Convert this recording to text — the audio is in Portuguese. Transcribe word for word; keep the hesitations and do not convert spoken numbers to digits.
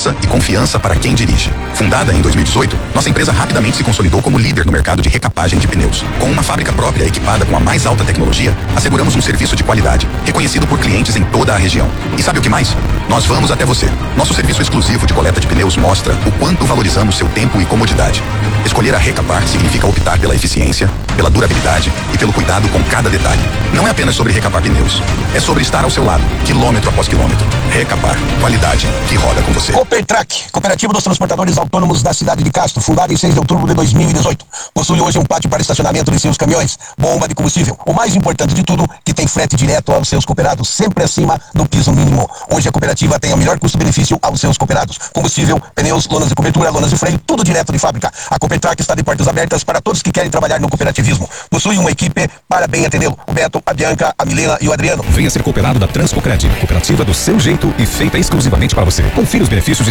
segurança e confiança para quem dirige. Fundada em dois mil e dezoito, nossa empresa rapidamente se consolidou como líder no mercado de recapagem de pneus. Com uma fábrica própria equipada com a mais alta tecnologia, asseguramos um serviço de qualidade, reconhecido por clientes em toda a região. E sabe o que mais? Nós vamos até você. Nosso serviço exclusivo de coleta de pneus mostra o quanto valorizamos seu tempo e comodidade. Escolher a Recapar significa optar pela eficiência, pela durabilidade e pelo cuidado com cada detalhe. Não é apenas sobre recapar pneus, é sobre estar ao seu lado, quilômetro após quilômetro. Recapar, qualidade que roda com você. Coopertrack, Cooperativa dos Transportadores Autônomos da cidade de Castro, fundada em seis de outubro de dois mil e dezoito. Possui hoje um pátio para estacionamento de seus caminhões, bomba de combustível. O mais importante de tudo, que tem frete direto aos seus cooperados, sempre acima do piso mínimo. Hoje a cooperativa tem o melhor custo-benefício aos seus cooperados. Combustível, pneus, lonas de cobertura, lonas de freio, tudo direto de fábrica. A Coopertrack está de portas abertas para todos que querem trabalhar no cooperativismo. Possui uma equipe para bem atendê-lo. O Beto, a Bianca, a Milena e o Adriano. Venha ser cooperado da Transcocred, cooperativa do seu jeito e feita exclusivamente para você. Confira os benefícios